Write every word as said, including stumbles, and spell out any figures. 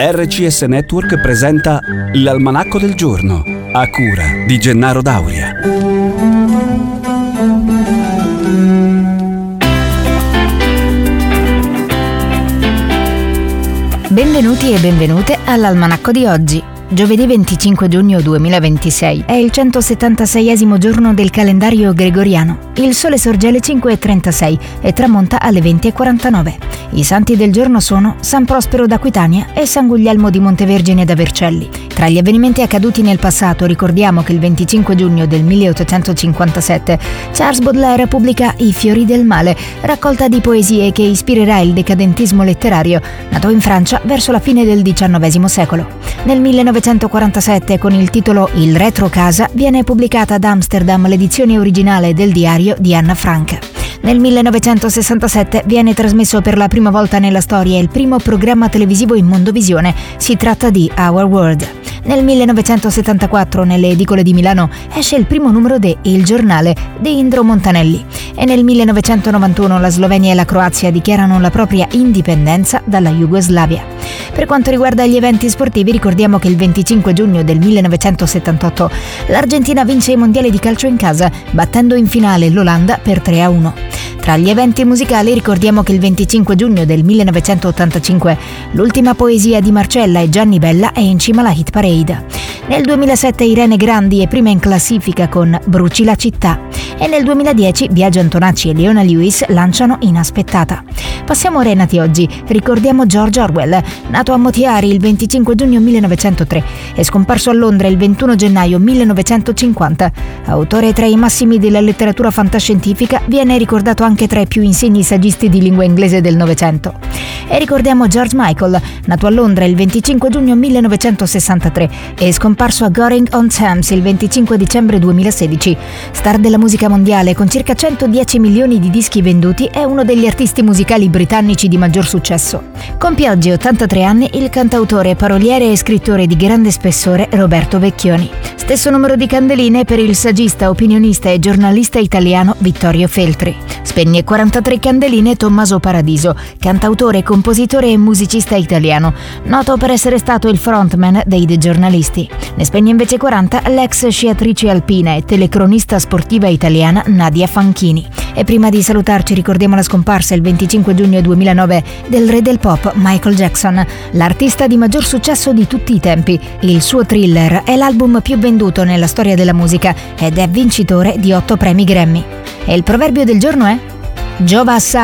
R C S Network presenta l'Almanacco del Giorno, a cura di Gennaro Dauria. Benvenuti e benvenute all'Almanacco di oggi. Giovedì venticinque giugno duemilaventisei è il centosettantaseiesimo giorno del calendario gregoriano. Il sole sorge alle cinque e trentasei e tramonta alle venti e quarantanove. I santi del giorno sono San Prospero d'Aquitania e San Guglielmo di Montevergine da Vercelli. Tra gli avvenimenti accaduti nel passato ricordiamo che il venticinque giugno del milleottocentocinquantasette Charles Baudelaire pubblica I fiori del male, raccolta di poesie che ispirerà il decadentismo letterario, nato in Francia verso la fine del diciannovesimo secolo. Nel millenovecentoquarantasette, con il titolo Il retro casa, viene pubblicata ad Amsterdam l'edizione originale del diario di Anna Frank. Nel millenovecentosessantasette viene trasmesso per la prima volta nella storia il primo programma televisivo in mondovisione. Si tratta di Our World. Nel millenovecentosettantaquattro, nelle edicole di Milano, esce il primo numero de Il Giornale di Indro Montanelli. E nel millenovecentonovantuno la Slovenia e la Croazia dichiarano la propria indipendenza dalla Jugoslavia. Per quanto riguarda gli eventi sportivi, ricordiamo che il venticinque giugno del millenovecentosettantotto l'Argentina vince i mondiali di calcio in casa, battendo in finale l'Olanda per tre a uno. Tra gli eventi musicali ricordiamo che il venticinque giugno del millenovecentottantacinque l'ultima poesia di Marcella e Gianni Bella è in cima alla hit parade. Nel duemilasette Irene Grandi è prima in classifica con Bruci la città e nel duemiladieci Biagio Antonacci e Leona Lewis lanciano Inaspettata. Passiamo a Renati oggi. Ricordiamo George Orwell, nato a Motiari il venticinque giugno millenovecentotre e scomparso a Londra il ventuno gennaio millenovecentocinquanta. Autore tra i massimi della letteratura fantascientifica, viene ricordato anche tra i più insigni saggisti di lingua inglese del Novecento. E ricordiamo George Michael, nato a Londra il venticinque giugno millenovecentosessantatré e scomparso a Goring-on-Thames il venticinque dicembre duemilasedici. Star della musica mondiale, con circa centodieci milioni di dischi venduti, è uno degli artisti musicali britannici di maggior successo. Compie oggi ottantatré anni il cantautore, paroliere e scrittore di grande spessore Roberto Vecchioni. Stesso numero di candeline per il saggista, opinionista e giornalista italiano Vittorio Feltri. Spegne quarantatré candeline Tommaso Paradiso, cantautore, compositore e musicista italiano, noto per essere stato il frontman dei The Giornalisti. Ne spegne invece quaranta l'ex sciatrice alpina e telecronista sportiva italiana Nadia Fanchini. E prima di salutarci ricordiamo la scomparsa il venticinque giugno duemilanove del re del pop Michael Jackson, l'artista di maggior successo di tutti i tempi. Il suo Thriller è l'album più venduto nella storia della musica ed è vincitore di otto premi Grammy. E il proverbio del giorno è: giova assai